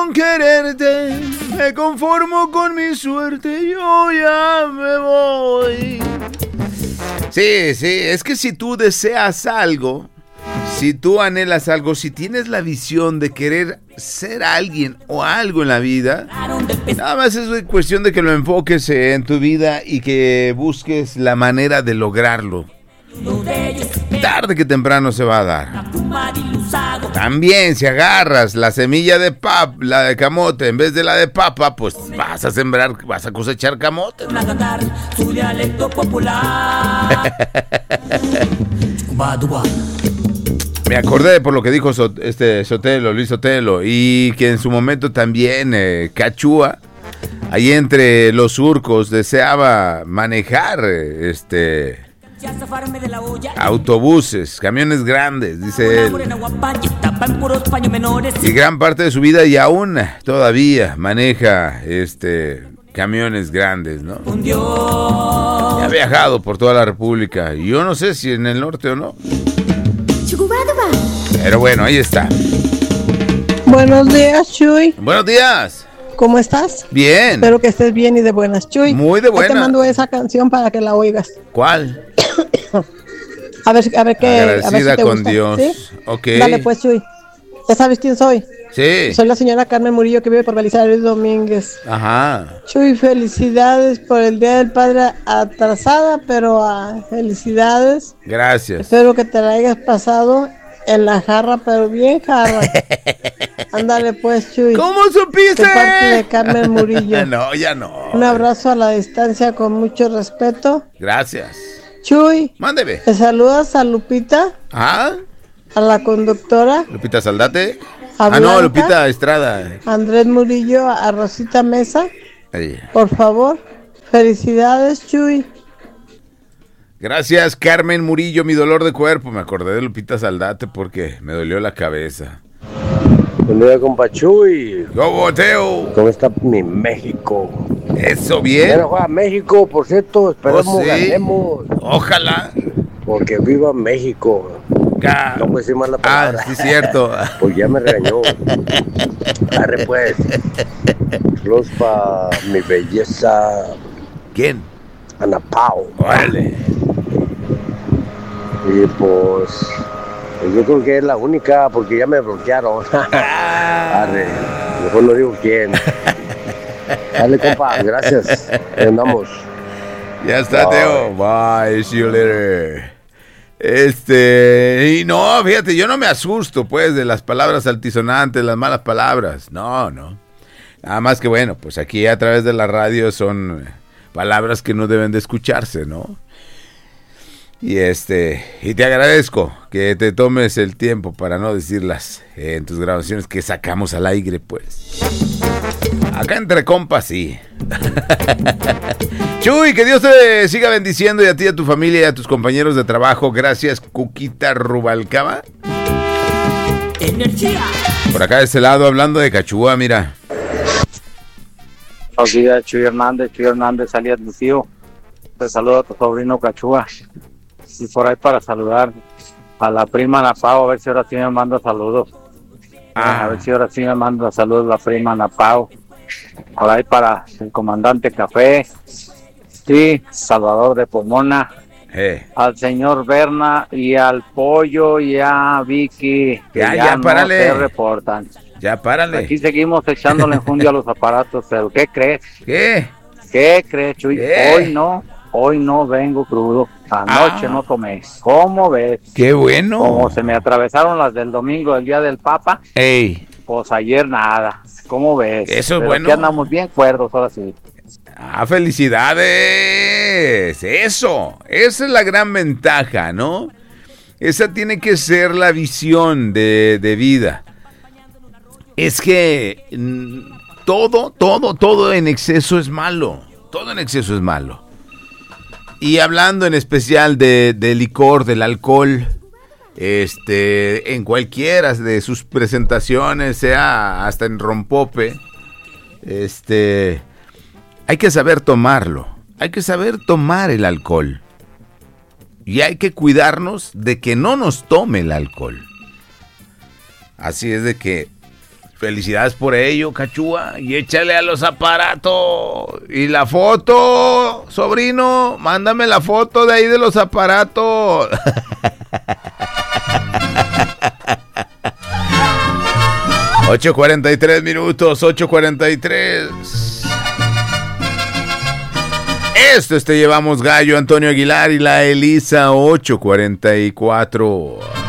Con quererte, me conformo con mi suerte, yo ya me voy. Sí, es que si tú deseas algo, si tú anhelas algo, si tienes la visión de querer ser alguien o algo en la vida, nada más es cuestión de que lo enfoques en tu vida y que busques la manera de lograrlo. Tarde que temprano se va a dar. También si agarras la semilla de la de camote en vez de la de papa, pues vas a sembrar, vas a cosechar camote. Su dialecto popular. Me acordé por lo que dijo Luis Sotelo, y que en su momento también Cachúa, ahí entre los surcos, deseaba manejar autobuses, camiones grandes, dice él. Y gran parte de su vida y aún todavía maneja camiones grandes, ¿no? Y ha viajado por toda la República. Y yo no sé si en el norte o no. Pero bueno, ahí está. Buenos días, Chuy. Buenos días. ¿Cómo estás? Bien. Espero que estés bien y de buenas, Chuy. Muy de buenas. Te mando esa canción para que la oigas. ¿Cuál? a ver qué. Agradecida a ver si te con gusta. Dios. ¿Sí? Ok. Dale pues, Chuy. ¿Ya sabes quién soy? Sí. Soy la señora Carmen Murillo que vive por Belisario Domínguez. Ajá. Chuy, felicidades por el Día del Padre atrasada, pero felicidades. Gracias. Espero que te la hayas pasado en la jarra, pero bien jarra. Ándale pues, Chuy. ¿Cómo supiste? De parte de Carmen Murillo. No, ya no. Un abrazo a la distancia con mucho respeto. Gracias. Chuy. Mándeme. ¿Te saludas a Lupita? ¿Ah? A la conductora. Lupita Saldate. A Blanca, no, Lupita Estrada. Andrés Murillo, a Rosita Mesa. Ahí. Por favor. Felicidades, Chuy. Gracias, Carmen Murillo, mi dolor de cuerpo. Me acordé de Lupita Saldate porque me dolió la cabeza. Buen día, compa Chuy. ¡Yo boteo! ¿Cómo está mi México? Eso, bien. Bueno, juega México, por cierto, esperemos sí. ganemos. Ojalá. Porque viva México. No puedo decir más la palabra. Sí, cierto. Pues ya me regañó. Arre pues. Los pa' mi belleza. ¿Quién? Ana Pao. Órale. Y pues yo creo que es la única porque ya me bloquearon. Arre. Mejor no digo quién. Dale, compa, gracias. Andamos. Ya está, Bye. Teo. Bye, see you later. Y no, fíjate, yo no me asusto, pues, de las palabras altisonantes, las malas palabras. No. Nada más que, bueno, pues aquí a través de la radio son palabras que no deben de escucharse, ¿no? Y y te agradezco que te tomes el tiempo para no decirlas en tus grabaciones que sacamos al aire, pues. Acá entre compas, sí. Chuy, que Dios te siga bendiciendo, y a ti, a tu familia y a tus compañeros de trabajo. Gracias, Cuquita Rubalcaba. Energía. Por acá de este lado, hablando de Cachúa, mira. Buenos días, Chuy Hernández, alias Lucío. Te saludo a tu sobrino Cachúa. Y por ahí para saludar a la prima Ana Pao, a ver si ahora sí me manda saludos. A ver si ahora sí me manda saludos la prima Ana Pao. Por ahí para el comandante Café, sí, Salvador de Pomona, al señor Berna y al Pollo y a Vicky, que ya no párale. se reportan. Ya párale. Aquí seguimos echándole enjundia a los aparatos, pero ¿qué crees? ¿Qué crees, Chuy? Hoy no vengo crudo. Anoche no tomé. ¿Cómo ves? ¡Qué bueno! Como se me atravesaron las del domingo, el día del Papa. ¡Ey! Pues ayer nada. ¿Cómo ves? Eso es Pero bueno. aquí andamos bien cuerdos, ahora sí. ¡Felicidades! Eso. Esa es la gran ventaja, ¿no? Esa tiene que ser la visión de vida. Es que todo en exceso es malo. Todo en exceso es malo. Y hablando en especial de licor, del alcohol, en cualquiera de sus presentaciones, sea hasta en rompope, hay que saber tomarlo. Hay que saber tomar el alcohol. Y hay que cuidarnos de que no nos tome el alcohol. Así es de que Felicidades por ello, Cachúa. Y échale a los aparatos. Y la foto, sobrino, mándame la foto de ahí de los aparatos. ...8:43, 8:43... Esto es Te Llevamos Gallo, Antonio Aguilar y la Elisa, 8:44...